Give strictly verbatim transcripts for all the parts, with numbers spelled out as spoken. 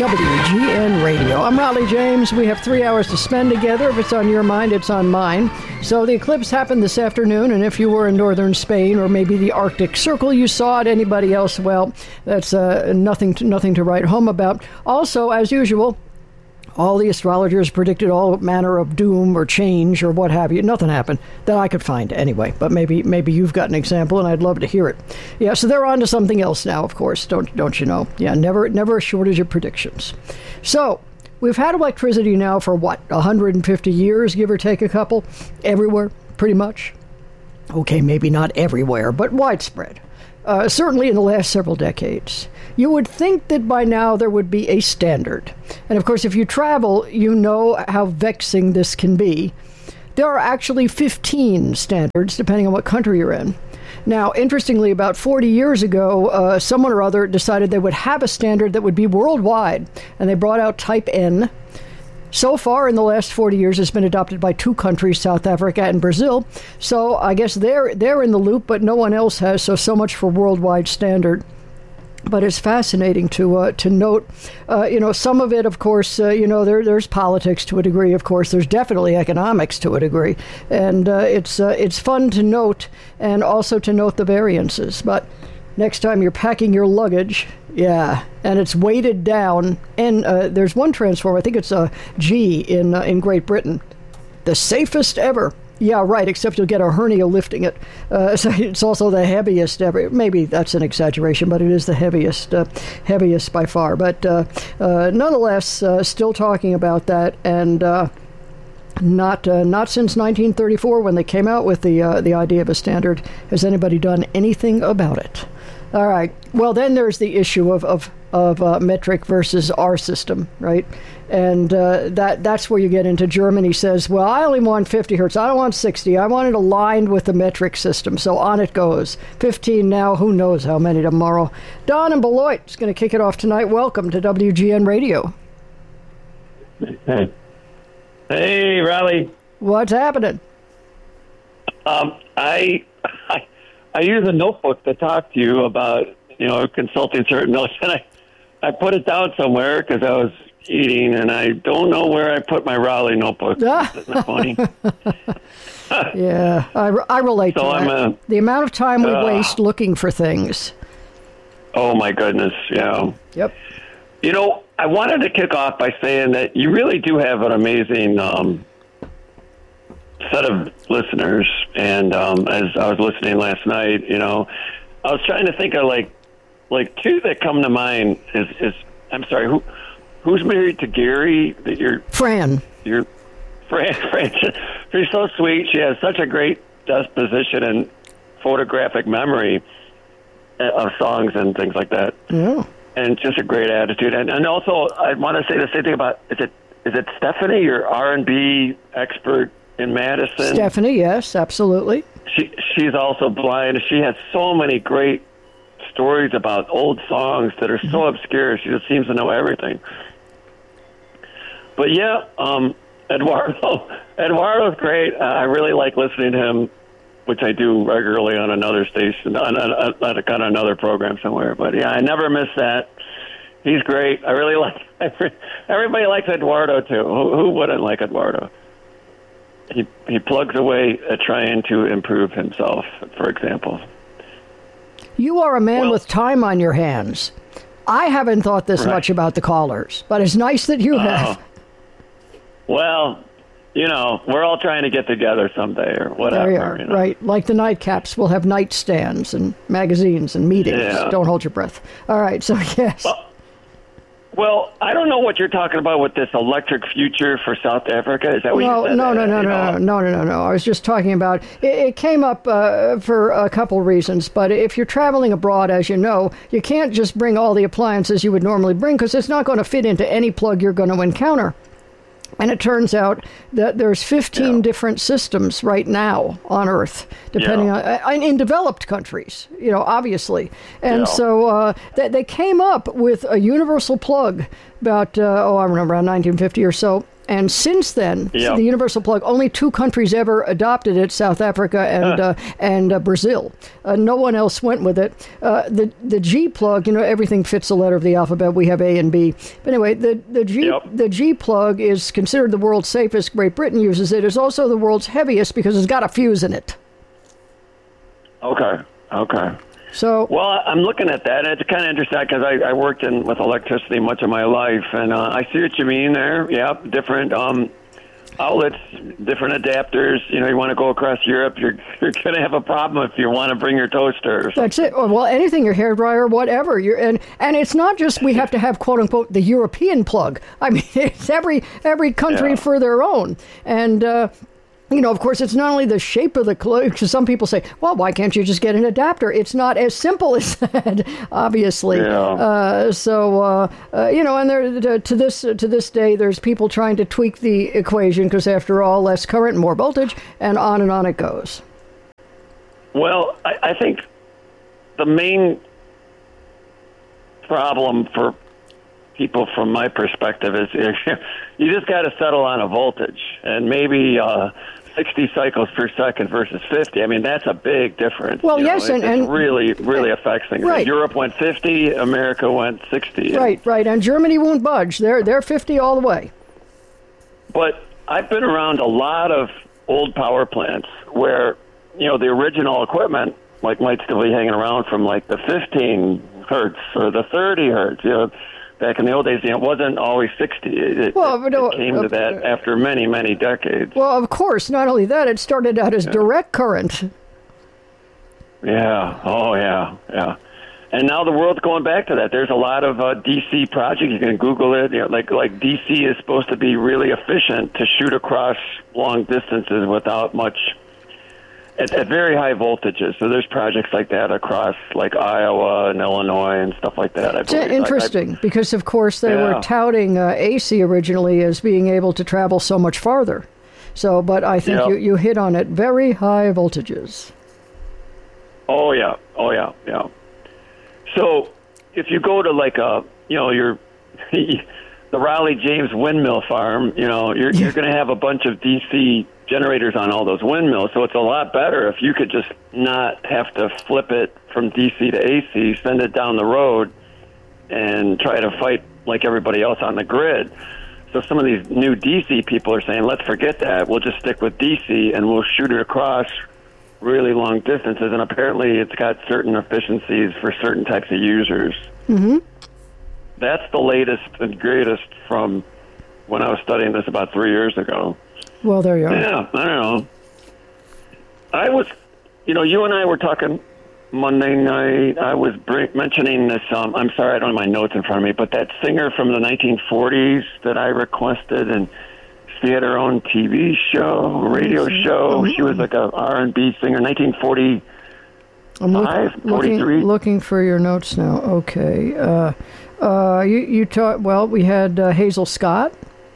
W G N Radio. I'm Raleigh James. We have three hours to spend together. If it's on your mind, it's on mine. So the eclipse happened this afternoon, and if you were in northern Spain or maybe the Arctic Circle, you saw it. Anybody else, well, that's uh, nothing to, nothing to write home about. Also, as usual, all the astrologers predicted all manner of doom or change or what have you. Nothing happened that I could find anyway, but maybe maybe you've got an example, and I'd love to hear it. Yeah, so they're on to something else now, of course, don't don't you know? Yeah, never never a shortage of predictions. So we've had electricity now for, what, one hundred fifty years, give or take a couple, everywhere, pretty much. Okay, maybe not everywhere, but widespread. Uh, certainly in the last several decades. You would think that by now there would be a standard. And of course, if you travel, you know how vexing this can be. There are actually fifteen standards, depending on what country you're in. Now, interestingly, about forty years ago, uh, someone or other decided they would have a standard that would be worldwide, and they brought out Type N. So far, in the last forty years, it's been adopted by two countries, South Africa and Brazil. So I guess they're they're in the loop, but no one else has. So so much for worldwide standard. But it's fascinating to uh, to note, uh, you know, some of it, of course, uh, you know, there there's politics to a degree. Of course, there's definitely economics to a degree, and uh, it's uh, it's fun to note and also to note the variances. But next time you're packing your luggage, yeah, and it's weighted down, and uh, there's one transformer, I think it's a G in uh, in Great Britain, the safest ever. Yeah, right, except you'll get a hernia lifting it. Uh, so it's also the heaviest ever. Maybe that's an exaggeration, but it is the heaviest, uh, heaviest by far. But uh, uh, nonetheless, uh, still talking about that, and uh, not uh, not since nineteen thirty-four when they came out with the uh, the idea of a standard has anybody done anything about it. All right. Well, then there's the issue of of of uh, metric versus our system, right? And uh, that that's where you get into Germany says, well, I only want fifty hertz. I don't want sixty. I want it aligned with the metric system. So on it goes. fifteen now. Who knows how many tomorrow? Don in Beloit is going to kick it off tonight. Welcome to W G N Radio. Hey, hey, Raleigh. What's happening? Um, I, I I use a notebook to talk to you about, you know, consulting certain notes, and I, I put it down somewhere because I was eating, and I don't know where I put my Raleigh notebook. Isn't that funny? Yeah, I, I relate so to I'm that. a, the amount of time we uh, waste looking for things. Oh, my goodness, yeah. Yep. You know, I wanted to kick off by saying that you really do have an amazing um, set of listeners, and um, as I was listening last night, you know, I was trying to think of like, like two that come to mind is, is I'm sorry, who, who's married to Gary? That you're Fran. You're Fran. Fran. She's so sweet. She has such a great disposition and photographic memory of songs and things like that. Yeah. And just a great attitude. And and also, I want to say the same thing about is it is it Stephanie, your R and B expert in Madison? Stephanie, yes, absolutely. She she's also blind. She has so many great stories about old songs that are so obscure. She just seems to know everything. But yeah, um, Eduardo, Eduardo's great. Uh, I really like listening to him, which I do regularly on another station, on, on, on, on another program somewhere. But yeah, I never miss that. He's great. I really like. Everybody likes Eduardo too. Who, who wouldn't like Eduardo? He he plugs away at trying to improve himself, for example. You are a man well, with time on your hands. I haven't thought this right. much about the callers, but it's nice that you have. Uh, well, you know, we're all trying to get together someday or whatever. There you are, you know? right. Like the nightcaps, we'll have nightstands and magazines and meetings. Yeah. Don't hold your breath. All right, so yes. Well, well, I don't know what you're talking about with this electric future for South Africa. Is that what no, you said? no, no, no, you no, know? no, no, no, no. I was just talking about, it, it came up uh, for a couple reasons, but if you're traveling abroad, as you know, you can't just bring all the appliances you would normally bring because it's not going to fit into any plug you're going to encounter. And it turns out that there's fifteen yeah. different systems right now on Earth, depending yeah. on in developed countries, you know, obviously. And yeah. so uh, they, they came up with a universal plug about, uh, oh, I remember around nineteen fifty or so. And since then, Yep. the universal plug, only two countries ever adopted it, South Africa and uh, and uh, Brazil. Uh, no one else went with it. Uh, the the G plug, you know, everything fits a letter of the alphabet. We have A and B. But anyway, the, the, G, Yep. the G plug is considered the world's safest. Great Britain uses it. It's also the world's heaviest because it's got a fuse in it. Okay. Okay. So, Well, I'm looking at that, and it's kind of interesting because I, I worked in with electricity much of my life, and uh, I see what you mean there. Yeah, different um, outlets, different adapters. You know, you want to go across Europe, you're you're going to have a problem if you want to bring your toaster. that's it. Or, well, anything, your hairdryer, whatever. You're, and and it's not just we have to have, quote unquote, the European plug. I mean, it's every every country Yeah. for their own. And, uh, you know, of course, it's not only the shape of the plug, because some people say, well, why can't you just get an adapter? It's not as simple as that, obviously. Yeah. Uh, so, uh, uh, you know, and there, to this to this day, there's people trying to tweak the equation because, after all, less current, more voltage, and on and on it goes. Well, I, I think the main problem for people, from my perspective, is you just got to settle on a voltage, and maybe uh, sixty cycles per second versus fifty. I mean, that's a big difference. Well, you know, yes, it, and- it and- really, really affects things. Right. Europe went fifty, America went sixty. Right, right. And Germany won't budge. They're they're fifty all the way. But I've been around a lot of old power plants where, you know, the original equipment like might still be hanging around from like the fifteen hertz or the thirty hertz. You know, back in the old days, you know, it wasn't always sixty. It, Well, it, but no, it came uh, to that after many, many decades. Well, of course, not only that, it started out as direct current. Yeah. Oh, yeah. Yeah. And now the world's going back to that. There's a lot of uh, D C projects. You can Google it. You know, like like D C is supposed to be really efficient to shoot across long distances without much at, at very high voltages. So there's projects like that across like Iowa and Illinois and stuff like that. I It's believe. interesting because, of course, they Yeah. were touting uh, A C originally as being able to travel so much farther. So, but I think Yep. you, you hit on it. Very high voltages. I, oh yeah. Oh yeah. Yeah. So if you go to like a, you know, your the Raleigh James windmill farm, you know, you're you're going to have a bunch of D C generators on all those windmills. So it's a lot better if you could just not have to flip it from D C to A C, send it down the road, and try to fight like everybody else on the grid. So some of these new D C people are saying, let's forget that. We'll just stick with D C and we'll shoot it across really long distances, and apparently it's got certain efficiencies for certain types of users. Mm-hmm. That's the latest and greatest from when I was studying this about three years ago. Well, there you are. Yeah, I don't know. I was, you know, you and I were talking Monday night. I was bring, mentioning this, um, I'm sorry, I don't have my notes in front of me, but that singer from the nineteen forties that I requested, and she had her own T V show, radio show. She was like a R and B singer, nineteen forty. I'm look, Five, looking, forty-three. looking for your notes now. Okay. Uh, uh, you you taught, well, we had uh, Hazel Scott.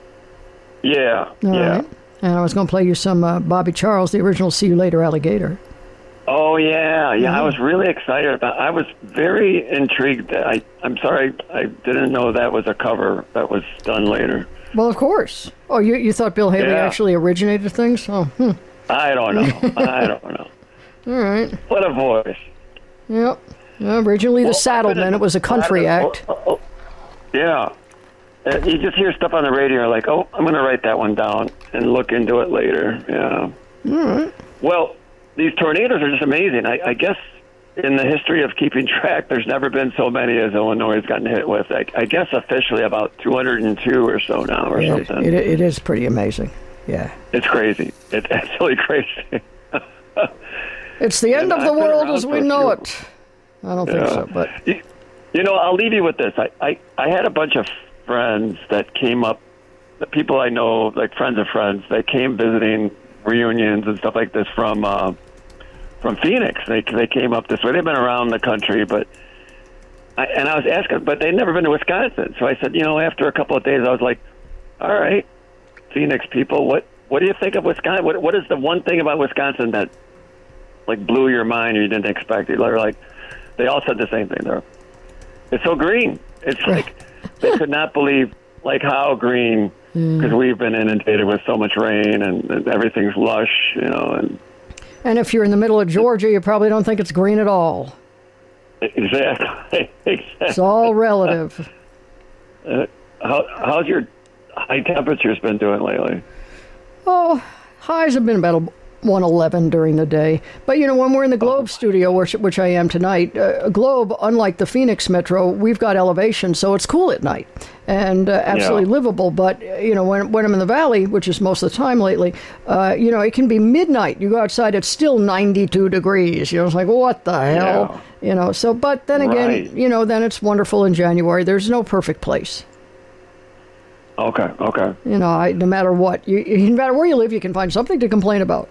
Yeah, All yeah. right. And I was going to play you some uh, Bobby Charles, the original See You Later Alligator. Oh yeah, yeah. Mhm. I was really excited about. I was very intrigued. I I'm sorry, I didn't know that was a cover that was done later. Well, of course. Oh, you you thought Bill Haley Yeah. actually originated things? Oh, hmm. I don't know. I don't know. All right. What a voice. Yep. Yeah, originally the Well, Saddlemen. It was a country I- act. oh, oh, yeah. Uh, you just hear stuff on the radio, you're like, oh, I'm going to write that one down and look into it later. Yeah. All right. Well, these tornadoes are just amazing. I, I guess in the history of keeping track, there's never been so many as Illinois has gotten hit with. I, I guess officially about two hundred two or so now or It, something. it, it is pretty amazing. Yeah. It's crazy. It's absolutely crazy. It's the end And of the I've been world around as we for a know few- it. I don't think Yeah. so, but You, you know, I'll leave you with this. I, I, I had a bunch of friends that came up, the people I know, like friends of friends, that came visiting reunions and stuff like this from uh, from Phoenix. They they came up this way. They've been around the country, but I, and I was asking, but they'd never been to Wisconsin. So I said, you know, after a couple of days, I was like, all right, Phoenix people, what what do you think of Wisconsin? What what is the one thing about Wisconsin that like blew your mind or you didn't expect it? They're like, they all said the same thing. They're, it's so green. It's like they could not believe like how green because mm. we've been inundated with so much rain and, and everything's lush, you know. And and if you're in the middle of Georgia, you probably don't think it's green at all. Exactly. exactly. It's all relative. Uh, how, how's your high temperatures been doing lately? Oh, highs have been about one eleven during the day. But, you know, when we're in the Globe oh. studio, which, which I am tonight, uh, Globe, unlike the Phoenix Metro, we've got elevation, so it's cool at night and uh, absolutely yeah. livable. But, you know, when, when I'm in the valley, which is most of the time lately, uh, you know, it can be midnight. You go outside, it's still ninety-two degrees. You know, it's like, what the hell? Yeah. You know, so, but then again, right. you know, then it's wonderful in January. There's no perfect place. Okay, okay. You know, I, no matter what, you, no matter where you live, you can find something to complain about.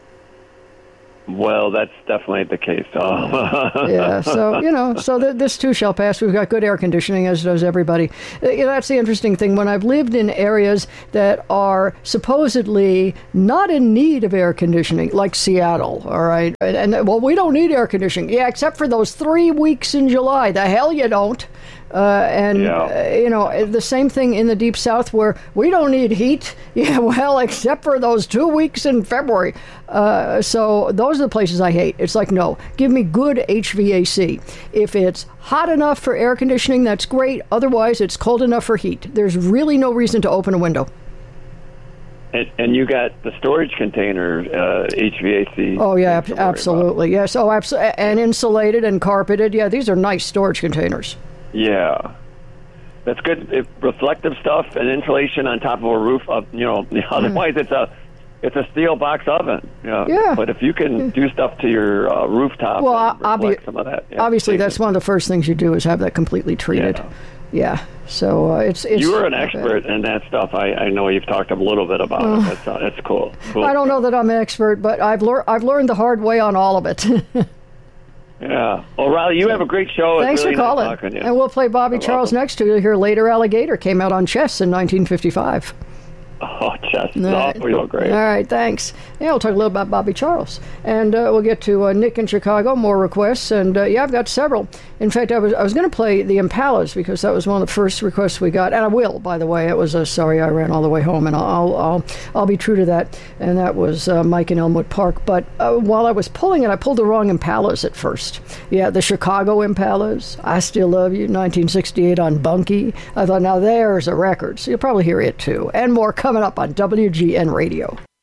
Well, that's definitely the case. Oh. yeah, so, you know, so th- this too shall pass. We've got good air conditioning, as does everybody. Uh, you know, that's the interesting thing. When I've lived in areas that are supposedly not in need of air conditioning, like Seattle, all right? And, and well, we don't need air conditioning. Yeah, except for those three weeks in July. The hell you don't. Uh, and, yeah. uh, you know, the same thing in the Deep South where we don't need heat. Yeah, well, except for those two weeks in February. Uh, so those are the places I hate. It's like, no, give me good H V A C. If it's hot enough for air conditioning, that's great. Otherwise, it's cold enough for heat. There's really no reason to open a window. And, and you got the storage container uh, H V A C. Oh, yeah, ab- absolutely. About. Yes, oh, absolutely. And insulated and carpeted. Yeah, these are nice storage containers. Yeah, that's good. It, reflective stuff and insulation on top of a roof. Of, you know, otherwise mm. it's a it's a steel box oven. You know? Yeah. But if you can yeah. do stuff to your uh, rooftop, well, and reflect obvi- some of that. Yeah, obviously, that's one of the first things you do is have that completely treated. Yeah. yeah. So uh, it's, it's you were an expert bad. in that stuff. I, I know you've talked a little bit about uh, it. That's uh, that's cool. cool. I don't know that I'm an expert, but I've learned I've learned the hard way on all of it. Yeah. Well, Riley, you have a great show. Thanks really for calling. Nice talking to you. And we'll play Bobby Charles next to you. Hear later. Alligator came out on Chess in nineteen fifty-five. Oh, Chess. All right. Oh, you're great. All right, thanks. Yeah, we'll talk a little about Bobby Charles. And uh, we'll get to uh, Nick in Chicago, more requests. And, uh, yeah, I've got several. In fact, I was I was going to play the Impalas because that was one of the first requests we got. And I will, by the way. It was a Sorry I Ran All the Way Home, and I'll I'll, I'll be true to that. And that was uh, Mike in Elmwood Park. But uh, while I was pulling it, I pulled the wrong Impalas at first. Yeah, the Chicago Impalas, I Still Love You, nineteen sixty-eight on Bunky. I thought, now there's a record. So you'll probably hear it, too. And more coming up on W G N Radio.